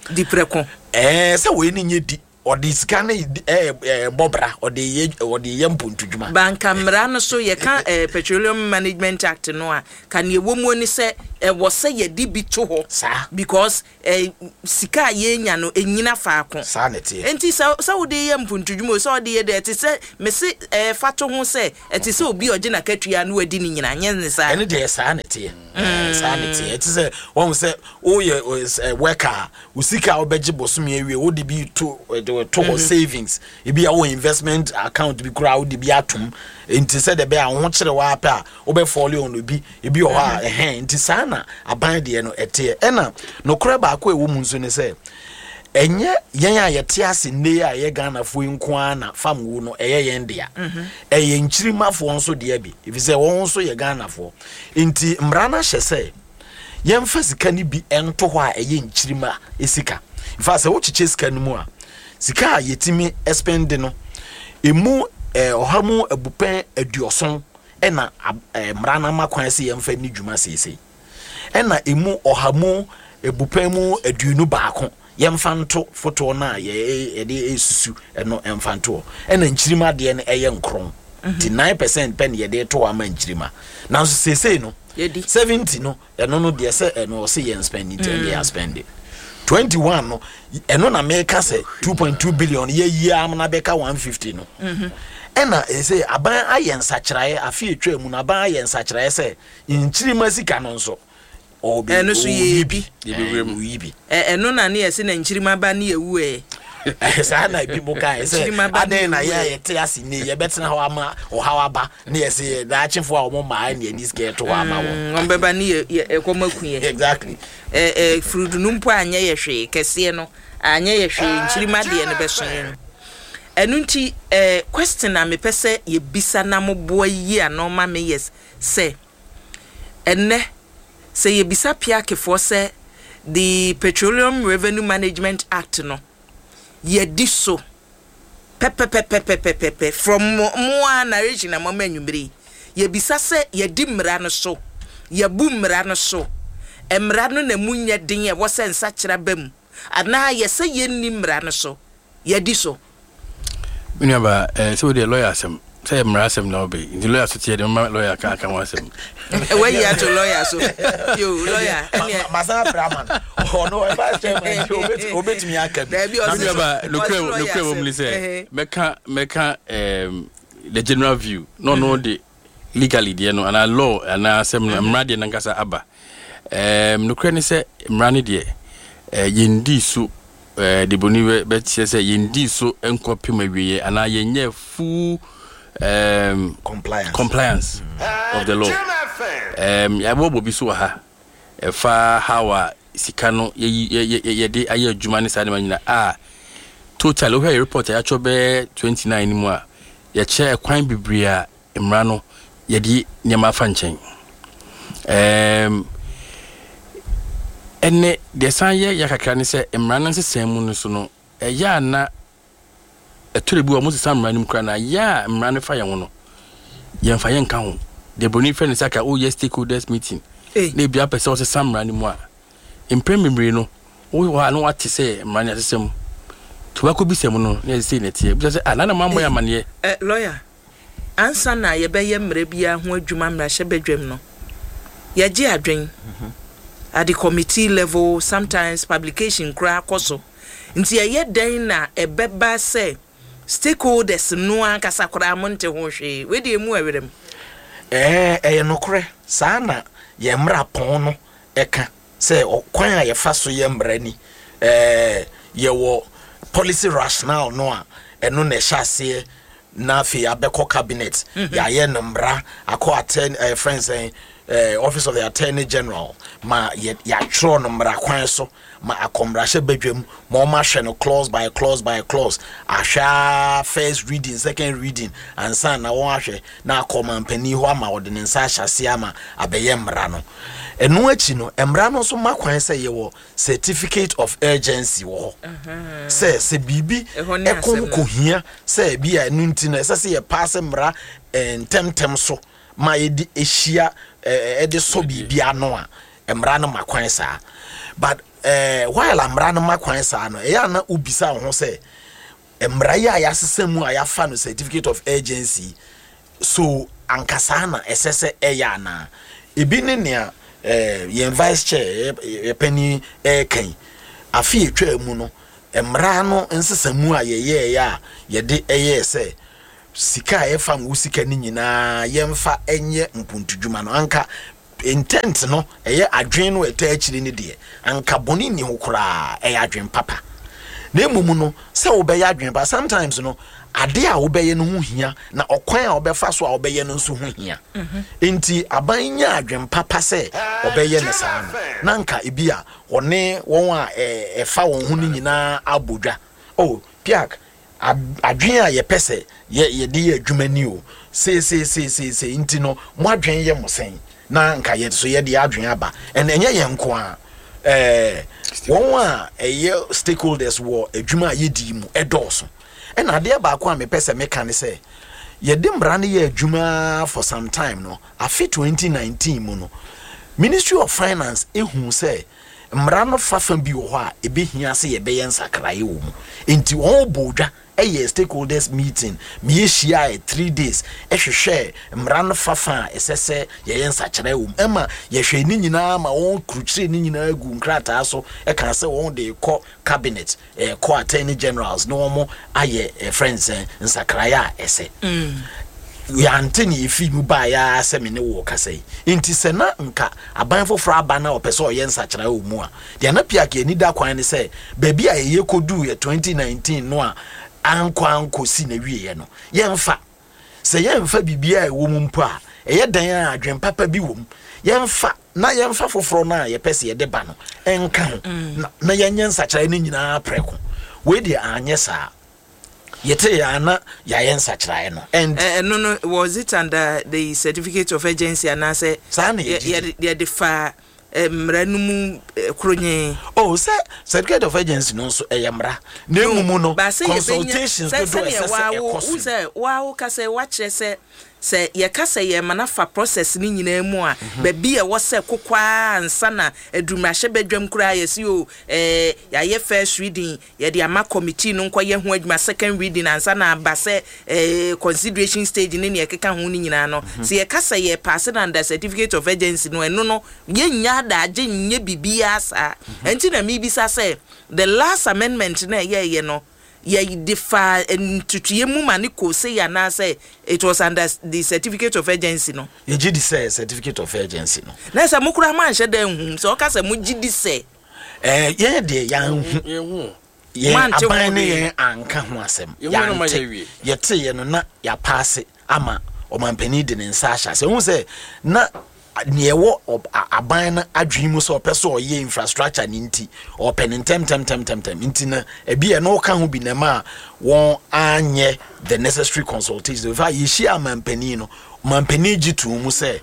A: di preko
B: se we ni nyedi odi sika na bobra odi yempuntu djuma
A: banka mra no so ye kan Petroleum Management Act no a kan ye wo mu ni se wo se ye di bi to ho because sika ye nya no enyina faako
B: sa nete
A: enti sa wo de yempuntu djuma so odi ye de ti se me se fato ho se eti se obi oje na katua no adi ni nyina nye ne sa
B: ene de sa nete sa nete eti se won se o ye worker usika obeje bosom ye wie wo de bi to savings ebi our investment account bi kura wo de bi atom enti se de be a ho kire wa pa wo be fall on obi ebi o ha enti sa na aban de no ete ena no kura ba ko ewo mu nso ne se enye yen a yete ase ne a ye Ghana fo nko ana famwo no eye yen dia eye nchirimafo nso dia bi if say won so ye Ghana fo enti mrana hyese yen fa sika ni bi ento ho a eye nchirima esika in fact say wo chiche sika ni mu a sika yetimi expend no emu ohamu abupen aduoson ena mrana makwan se yen fa ni dwuma sesei ena emu ohamu ebupen mu aduonu baako yemfanto foto na ye de esusu eno emfanto ena nchirima de ne eye nkron ti 9% pen ye de to ama nchirima na so sesei no 70 no eno no de se eno se yen spend it and they spend 21 no eno na make say 2.2 billion ye am na beka 150 no ena say aban ayen sachirae afi etwa mu na aban ayen sachirae say nchirima sika no nso
A: eno so ye bi
B: eno
A: na ne yesi na nchirima ba ne yewu
B: sa na people kai say aden na ye te ase ne ye betena ho ama o hawa ba ne yesi da achefo a o mo ma ne ni ske to ama wo
A: on beba ne ekomaku ye
B: exactly
A: frudu numpo anya ye hwe kese no anya ye hwe nchirima de ne beso no enu nti question na me pese ye bisa na mo boa yi anoma me yes say enne say ye bisa pia ke for say the Petroleum Revenue Management Act no ye diso pepe from mo narration na mama nwumre ye bisa say ye di mra no so ye bu mra no so emra no na munya din ye wo se nsa kira bam ana ye say ye ni mra no so ye diso
C: Minyaba so the lawyer asem say mra asem na obe the lawyer so tie the lawyer ka wasem
A: where you are to lawyer so yo lawyer
B: Masana Brahman no e ba chairman obetimi aka bi
C: Minyaba lokre wo mli say meka the general view no the legally there no and law and asem mra de nankasa aba lokre ni say mra ni de yendi so the boniwe bet say yendi so enkopim awie ana yenye full compliance of the law ya bobo bi so ha fa hawa sikano ye de aye adwuma ne sa de manyina total we report ya chobe 29 mu a ye che kwan bibria emra no ye di nyama fa nchen enne de san ye yakakra ne se emra no sesem mu no so no ya na eturebu o mo sesam emra nim kra na ya emra no fa ye ho no ye mfa ye nka ho de boni friend saka o yes stakeholders meeting na bia pese o sesam emra nim a impemimre no o wa no ate se emra ne sesem tobako bi sem no na se netie bi se na mambo ya mane
A: lawyer ansa na ye be ye mre bia ho adwuma mra hye bedwam no ye gi adwen at the committee level sometimes publication kra koso nti ye den na ebeba say stakeholders no ankasa kra monte ho hwe we de mu awerem
B: nokre saa na ye mra pon no eka say okwan a ye fa so ye mra ni ye wo policy rationale no a eno na hyase na fi abeko cabinet ya ye mra akọ attend friends office of the attorney general ma ya tro no mra kwan so ma akomra hye bedwam ma o ma hwe no clause by clause ahwa first reading second reading and san na won ahwe na akoma mpani ho ama wode ne nsa ahyase ama abeye mra no enu achi no emra no so makwan se ye wo certificate of urgency wo se bibi ekon kohia se bia enu ntino se ye pass mra temtem so ma yedi ehia ede so bibia no a emra no makwan sa but while amra no makwan sa no eya na ubisa ho se emra ya yasesemu a yafa no certificate of agency so ankasa na esese eya na ebi ne nea ye vice chair ye penny kan afi etwa mu no emra no nsesemu a ye ya ye de eye se sika efa mu sika ni nyina yemfa enye mpuntudwuma no anka intent no eye adwen no etachiri ni de anka boni ni hokora eye adwen papa na emumu no se obeye adwen ba sometimes no ade a obeye no ho hia na okwan a obefa so a obeye no nso ho hia enti abanya adwen papa se obeye ne saa na nka ebia one won a efa won ho ni nyina abodwa oh piak adwen a ye pese ye de adwuma ni o se enti no mo adwen ye mo sen na nka ye so ye de adwen aba enye ye nko a won a stakeholders wo adwuma ye di mu edoso na ade ba ko a me pese me kan se ye de mra ne ye adwuma for some time no afi 2019 mu no Ministry of Finance ehun se mra no fafa bi wo a ebehia se ye be ye nsakraye wo mu enti won bodwa stakeholders meeting me share 3 days ehwehwe mra no fafa esese ye nsakra wo ema ye hwe ni nyina ma won kruchire ni nyina agu nkrata so e kan se won de ko cabinet ko attorney generals no mo aye friends nsakra ya ese ya anteni ifi mu ba ya se me ne wo kasai inti se na nka aban foforo aba na opeso ye nsakra wo mu a de na pia ke ni da kwan ne se baby a ye kodu ye 2019 no a anko si na wiye no yemfa se yemfa bibia e wo mu mpo a eye dan a adwen papa bi wo mu yemfa foforo na ye pese ye de ba no enka ho na yenye nsakra ni nyina preko we de anye sa yete ya na ya yensa kirae no and
A: no was it under the certificate of agency and I say ya defa mranumu kronye
B: oh say certificate of agency no so eyamra na emumu no consultations to do
A: say wow ka say wa kire say ye ka say ye manafa process ni nyina mu a ba bi e wo say kokwa ansa na adumahye badwam kura ye si o ya ye first reading ye de ama committee no nkwa ye ho aduma second reading ansa na ba say consideration stage ni ye keka ho ni nyina no say ye ka say ye pass under certificate of agency no eno no ye nya da age nye bibia sa enti na mi bisa say the last amendment na ye no ye defa ntutuye mu mani ko say ya na say it was under the certificate of agency no
B: ye gidi say certificate of agency no
A: na say mukura man hye dan hu so ka say mu gidi say
B: ye de ya hu ye aban ne ye anka ho asem ya ye te ye no na ya pass ama o mampani de nsa ahya say hu say na newo aban na adwemu so peso ye infrastructure ninti o pentem inti na ebi e no ka ho bi na ma won anye the necessary consultation if I shi amampani no mampani gitu mu say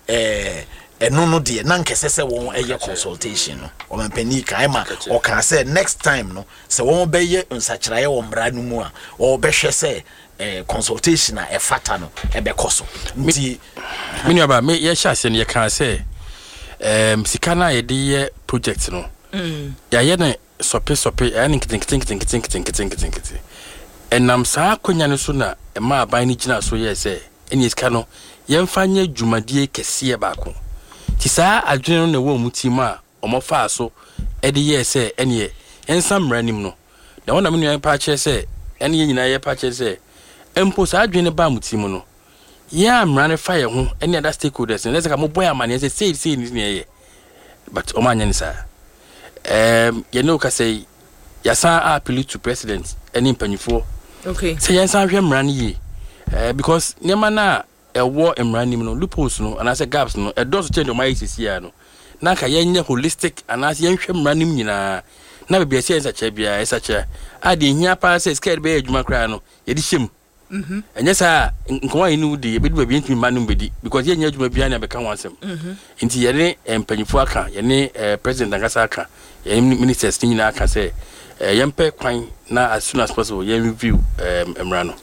B: eno no de na nkese se won eye consultation no o mampani kan ma o kan say next time no se won be ye nsakiraye wo mra no mu a o be hwe say consultation a efata no ebe koso nti
C: mini aba me ye sha se ne ye kan say sika na ye de ye project no ya ye ne sope ya ne kitin enam saa konya ne so na ma aban ni gina so ye say eni sika no ye mfa nya dwumadie kese ba ko ti saa adwene no na wo mu ti ma omofa so e de ye say eni ye ensam ranim no da wona me nua pa che say eni ye nyina ye pa che say empo sa adwene ba mutimu no ya mrane fa ye ho any other stakeholders let's say mo boy amane say ni ye but o manya ni sa you know ka say ya sa appeal to president any mpanyifo
A: okay
C: say ya sa hwe mrane yi because nyema na ewo mrane no loopholes no and I say gaps no e does change o my isi no na ka ye nye holistic and as ye hwe mrane nyina na be be say sa bia esa cha ade hia pa say scared be adwuma kra no ye di shem and sa nko ayi no de be do be ntimi manu bedi because ye nya adwuma bia na be ka wansem nti ye ne mpanyifo aka ye ne president angasa aka ye ministers nyina aka say yempe kwan na as soon as possible ye review emrano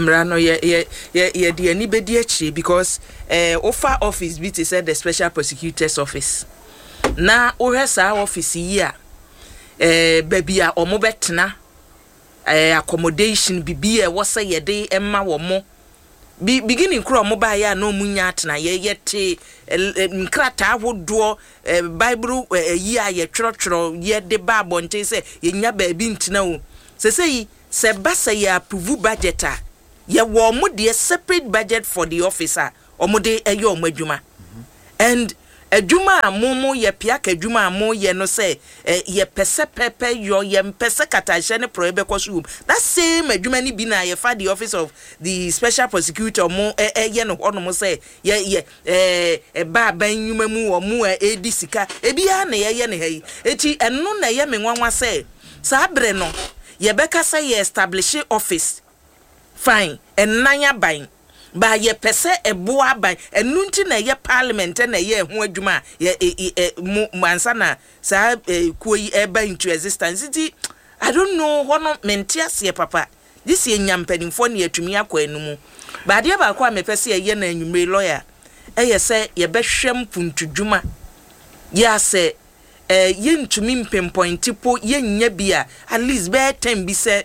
C: ye
A: de ani bedi achi because offer office bit said the special prosecutor's office na ohwe sa office yi a baby a omo betena accommodation bibi was say yede emma wo mo beginning kro omo ba ya no munya atena ye te nkrata wodo bible yi a ye tworo ye de ba bonte say ye nya ba bi ntina o se basa ya approve budget a ye wo mo de separate budget for the officer omo de eyo omo adwuma and adwuma amomo ye pia ka adwuma amo ye no say ye pese pepe yo ye pese katashe ne probe kosu that same adwuma ni bi na ye fa the office of the special prosecutor mo ye no hono mo say ye ba ban nyuma mu wo mu edi sika ebi ya na ye ne hayi eti eno na ye menwanwa say sa abre no ye beka say ye establish office fine enanya ban ba ye pese eboa ban enunti na ye parliament na ye ho adwuma ye mansa na sa kuyi eba into existence it I don't know hono mentias ye papa this ye nyampanimfo na yatumi akwa enumu ba de ba kwa me pese ye na anwumre lawyer ye se ye behwem puntudwuma ya se ye ntumi mpempoint po ye nya bia at least be 10 bi se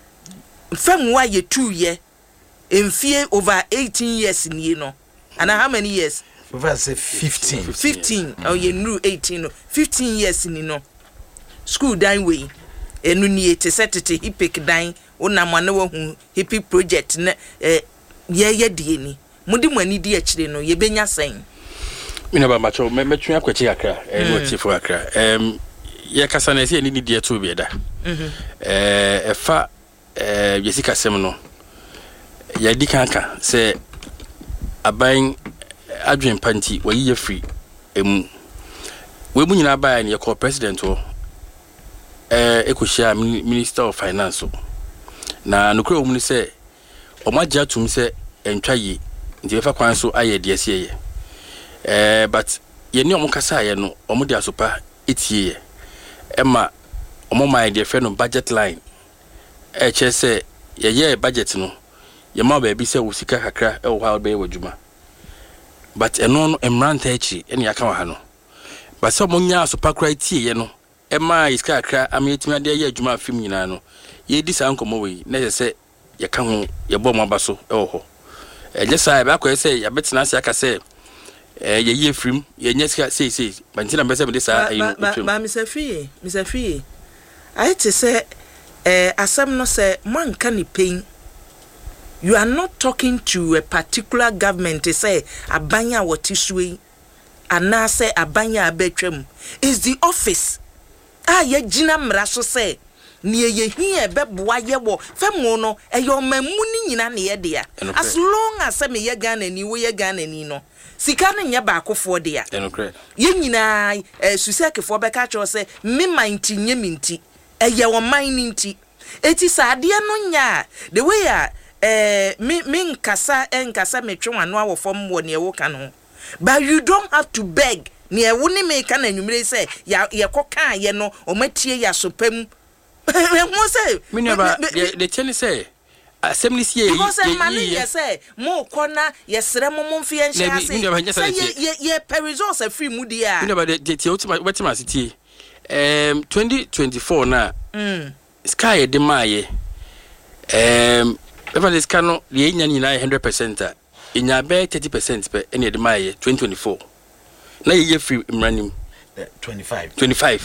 A: famwa ye 2 ye in fear over 18 years in you know. And how many years?
B: Over say 15.
A: 15. Oh, you knew 18. 15 years in you know. School dine way. Enu ni te set te hipik dine. Ona mwana hu hipik project ne ye die ni. Mudi mwani di achire no ye benya sen.
C: Mina ba macho me twa kwachi akra no tifo akra. Ye kasa na se ni die to bi da. Efa yesika sem no. Ya di kanka se aban adwen panti wayi ye free emu we mu nyina ba ya ne ko president o ekohia minister of finance na nokro o mu ni se o magya tum se entwa yi nti befa kwan so aye de ase ye but ye ni o mu kasa ye no o mu de asopa etie ye ema o mu my de friend no budget line che se ye budget no ye ma ba bi se wo sika kakra e wo ha be wadwuma but eno no emranta echi ene yaka wa ha no but so monya so pakra tie ye no e ma iska kakra ametimi ade ye adwuma afim nyina no ye di sa nkomo we na se ye ka ho ye bo mo abaso e wo ho je sa ba ko se ya betina se aka se ye ye frim ye nya sika sei but ntina be se me de sa
A: ba Mr. Fee I te se asam no se man ka ni pain. You are not talking to a particular government to say abanya watisui ana say abanya abetwem is the office ye gina mraso say ne ye hia beboa ye wo femo no eyo mamuni nyina ne ye dia as long as me ye Ghana ni wo ye Ghana ni no sika ne nya ba akofo dia ye nyina susekefo beka cho say me minti nye minti eye wo mine nti eti saade no nya the way me nkasa metwe wano awofom wo ne wo ka no but you don't have to beg ne wo ne me ka na nwumire say ye koka ye no o matie ya sopam mo say
C: me ba the chen say assembly see
A: ye say mo kona ye sere mo mfie nhia say ye per resource free mu dia
C: me ba the ultimate city 2024 na sky de maye if this cano the nya 100% inya be 30% pe ene de maye 2024 na ye free imranim 25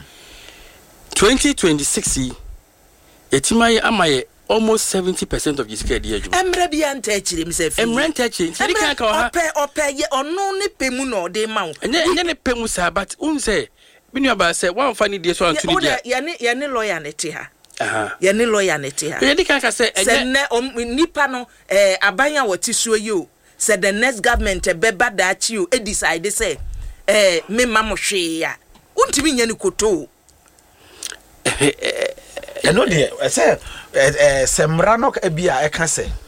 C: 2026 etimaye amaye almost 70% of this card here
A: emre bi anta achire mi se fi
C: emre anta achire ti kan ka ha
A: ope ye ono ne pemu no de ma
C: enye ne pemu sa but unse binu aba se one funny dey so antu dia
A: ye ne lawyer ne te ha ye ne lawyer ne te ha
C: ye di kan ka se
A: ne nipa no abanya watisuo yi o se the next government beba da chi o decide say me ma mo hwe ya untimi nya ni koto
B: no dey say semrano ebia e ka say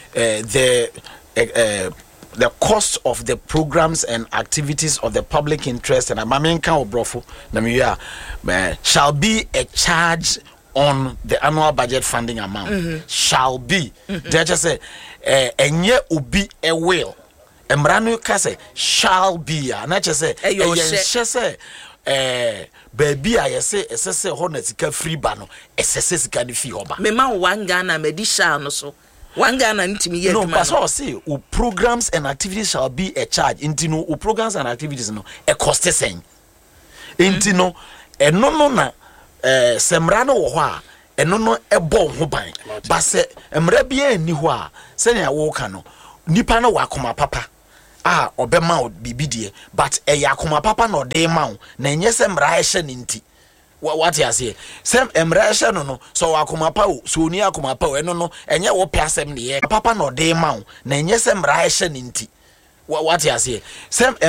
B: the cost of the programs and activities of the public interest and amamenka obrofo na me ya shall be a charge on the annual budget funding amount shall be they just say enye obi e will emrano ka say shall be na just say baby I say ho sika free ba no esese sika ni fi hoba
A: me ma one Ghana medisha no so one Ghana ntimi ye
B: no but so say programs and activities shall be a charge into no programs and activities no e cost sen into no no na semra no wo ho a eno no ebo ho ban ba se emra bia ni ho a se na wo ka no nipa no wakoma papa obema o bibidie but yakoma papa no de ma na enye se mra ehye ni nti what you say sem emra ehye no so wakoma pa o so ni akoma pa o eno no enye wo piasem ne ye papa no de ma na enye se mra ehye ni nti what you say sem